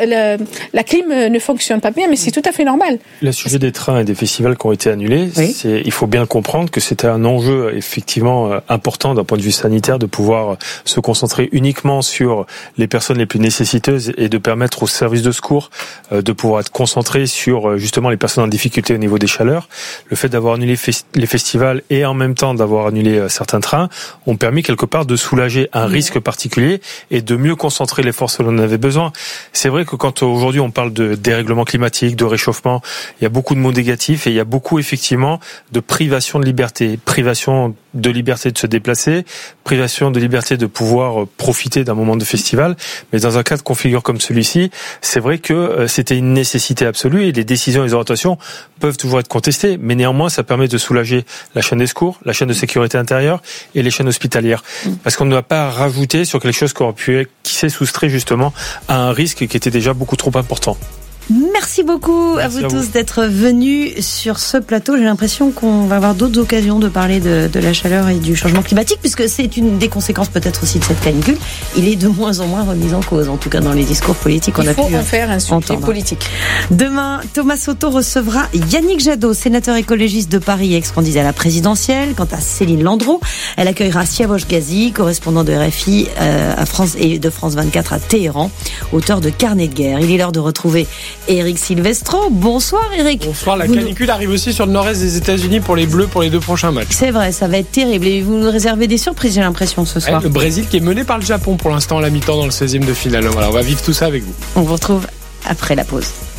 la clim ne fonctionne pas bien, mais c'est tout à fait normal. Le sujet des trains et des festivals qui ont été annulés, il faut bien comprendre que c'était un enjeu effectivement important d'un point de vue sanitaire de pouvoir se concentrer uniquement sur les personnes les plus nécessiteuses et de permettre aux services de secours de pouvoir être concentrés sur justement les personnes en difficulté au niveau des chaleurs. Le fait d'avoir annulé les festivals et en même temps d'avoir annulé certains trains ont permis quelque part de soulager un risque particulier et de mieux concentrer les forces que l'on avait besoin. C'est vrai que quand aujourd'hui on parle de dérèglement climatique, de réchauffement, il y a beaucoup de mots négatifs et il y a beaucoup effectivement de privation de liberté, privation de liberté de se déplacer, privation de liberté de pouvoir profiter d'un moment de festival. Mais dans un cas de configure comme celui-ci, c'est vrai que c'était une nécessité absolue et les décisions et les orientations peuvent toujours être contestées. Mais néanmoins, ça permet de soulager la chaîne des secours, la chaîne de sécurité intérieure et les chaînes hospitalières. Parce qu'on ne doit pas rajouter sur quelque chose qui s'est soustrait justement à un risque qui était déjà beaucoup trop important. Merci beaucoup à vous tous d'être venus sur ce plateau. J'ai l'impression qu'on va avoir d'autres occasions de parler de la chaleur et du changement climatique, puisque c'est une des conséquences peut-être aussi de cette canicule. Il est de moins en moins remis en cause, en tout cas dans les discours politiques qu'on a pu entendre. Il faut en faire un sujet politique. Demain, Thomas Soto recevra Yannick Jadot, sénateur écologiste de Paris, ex-candidat à la présidentielle. Quant à Céline Landreau, elle accueillera Siavosh Ghazi, correspondant de RFI à France et de France 24 à Téhéran, auteur de Carnet de guerre. Il est l'heure de retrouver Éric Silvestro. Bonsoir Éric. Bonsoir, la canicule arrive aussi sur le nord-est des États-Unis pour les Bleus pour les 2 prochains matchs. C'est vrai, ça va être terrible. Et vous nous réservez des surprises, j'ai l'impression, ce soir. Le Brésil qui est mené par le Japon pour l'instant à la mi-temps dans le 16e de finale. Voilà, on va vivre tout ça avec vous. On vous retrouve après la pause.